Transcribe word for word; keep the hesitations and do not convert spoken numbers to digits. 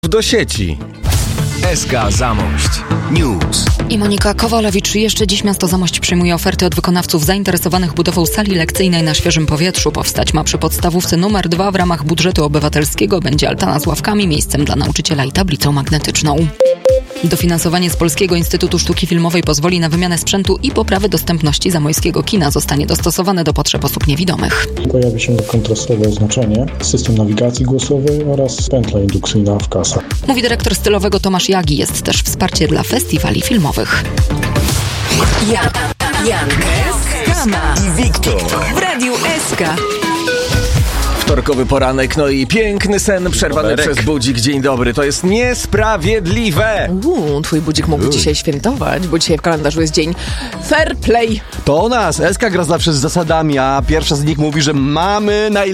do sieci. S K Zamość News. I Monika Kowalewicz. Jeszcze dziś miasto Zamość przyjmuje oferty od wykonawców zainteresowanych budową sali lekcyjnej na świeżym powietrzu. Powstać ma przy podstawówce numer dwa w ramach budżetu obywatelskiego. Będzie altana z ławkami, miejscem dla nauczyciela i tablicą magnetyczną. Dofinansowanie z Polskiego Instytutu Sztuki Filmowej pozwoli na wymianę sprzętu i poprawę dostępności zamojskiego kina. Zostanie dostosowane do potrzeb osób niewidomych. Pojawi się kontrastowe oznaczenie, system nawigacji głosowej oraz pętla indukcyjna w kasach. Mówi dyrektor stylowego Tomasz Jagi. Jest też wsparcie dla festiwali filmowych. Jan, Jan, Kama I Wiktor w Radiu S K. Wtorkowy poranek, no i piękny sen przerwany Doberek. przez budzik. Dzień dobry, to jest niesprawiedliwe. Uuu, twój budzik mógł Uj. dzisiaj świętować, bo dzisiaj w kalendarzu jest dzień Fair Play. To u nas S K gra zawsze z zasadami, a pierwsza z nich mówi, że mamy naj